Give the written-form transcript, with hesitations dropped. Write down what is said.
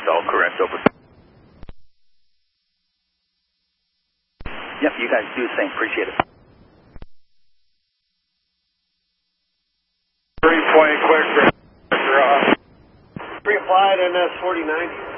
all correct, over. Yep, you guys do the same. Appreciate it. 3-point clear. Pre-applied NS 4090.